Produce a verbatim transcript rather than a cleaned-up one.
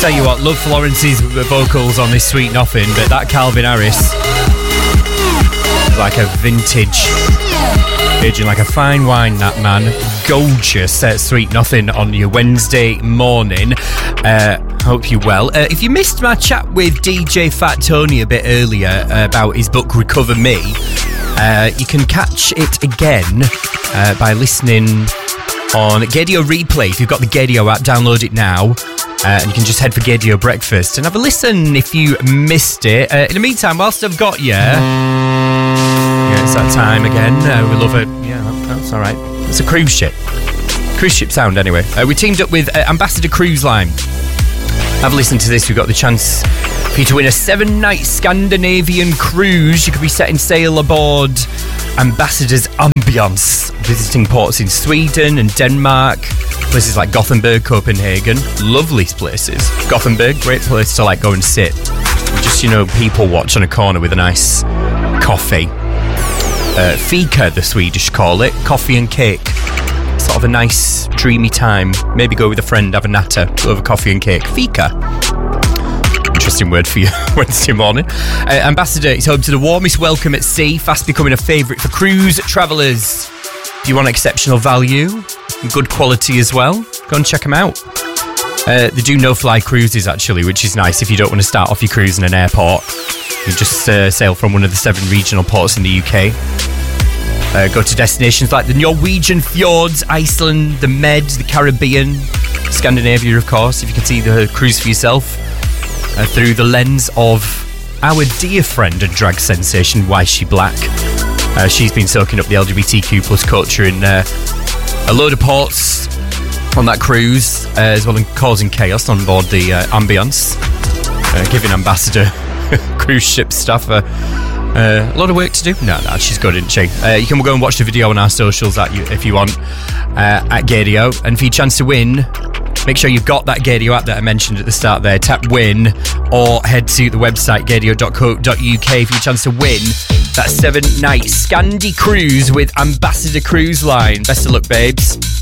Tell you what, love Florence's vocals on this Sweet Nothing, but that Calvin Harris is like a vintage virgin, like a fine wine, that man. Gorgeous uh, Sweet Nothing on your Wednesday morning. Uh, hope you're well. Uh, if you missed my chat with D J Fat Tony a bit earlier uh, about his book Recover Me, uh, you can catch it again uh, by listening on Gaydio Replay. If you've got the Gaydio app, download it now. Uh, and you can just head for Gaydio Breakfast and have a listen if you missed it. Uh, in the meantime, whilst I've got you, yeah, it's that time again. Uh, we love it. Yeah, that's all right. It's a cruise ship. Cruise ship sound, anyway. Uh, we teamed up with uh, Ambassador Cruise Line. Have a listen to this. We've got the chance for you to win a seven-night Scandinavian cruise. You could be setting sail aboard Ambassador's Ambiance, visiting ports in Sweden and Denmark, places like Gothenburg, Copenhagen. Lovely places. Gothenburg, great place to like go and sit. Just, you know, people watch on a corner with a nice coffee. Uh, fika, the Swedish call it. Coffee and cake. Sort of a nice, dreamy time. Maybe go with a friend, have a natter over coffee and cake. Fika. Interesting word for you Wednesday morning. Uh, Ambassador is home to the warmest welcome at sea, fast becoming a favourite for cruise travellers. If you want exceptional value and good quality as well, go and check them out. Uh, they do no-fly cruises, actually, which is nice if you don't want to start off your cruise in an airport. You just uh, sail from one of the seven regional ports in the U K. Uh, go to destinations like the Norwegian fjords, Iceland, the Med, the Caribbean, Scandinavia, of course, if you can see the cruise for yourself. Uh, through the lens of our dear friend and drag sensation, Why Is She Black? Uh, she's been soaking up the L G B T Q plus culture in uh, a load of ports on that cruise, uh, as well as causing chaos on board the uh, Ambiance, uh, giving Ambassador cruise ship staff uh, uh, a lot of work to do. No, no, she's good, isn't she? Uh, you can go and watch the video on our socials at you, if you want, uh, at Gaydio. And for your chance to win, make sure you've got that Gaydio app that I mentioned at the start there. Tap win, or head to the website gaydio dot co dot uk for your chance to win that seven-night Scandi cruise with Ambassador Cruise Line. Best of luck, babes.